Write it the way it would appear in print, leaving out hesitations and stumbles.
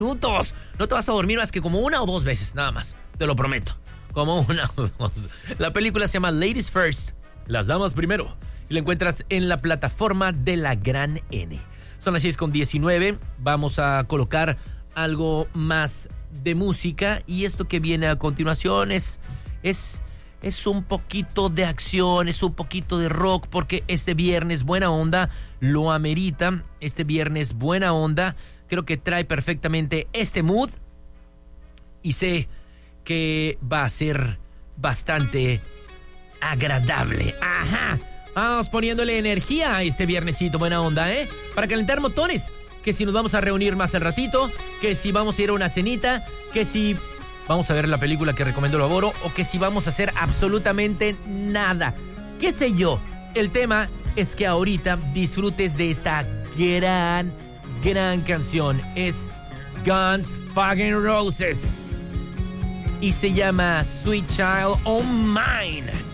minutos. No te vas a dormir más que como 1 o 2 veces, nada más. Te lo prometo. Como 1 o 2. La película se llama Ladies First, Las Damas Primero. Y la encuentras en la plataforma de La Gran N. Son las 6:19. Vamos a colocar algo más de música. Y esto que viene a continuación es un poquito de acción, es un poquito de rock, porque este viernes Buena Onda lo amerita. Este viernes Buena Onda creo que trae perfectamente este mood. Y sé que va a ser bastante agradable. Ajá. Vamos poniéndole energía a este viernesito Buena Onda, para calentar motores. Que si nos vamos a reunir más al ratito, que si vamos a ir a una cenita, que si vamos a ver la película que recomendó el Baboro, o que si vamos a hacer absolutamente nada. ¿Qué sé yo? El tema es que ahorita disfrutes de esta gran canción. Es Guns Fucking Roses. Y se llama Sweet Child O' Mine.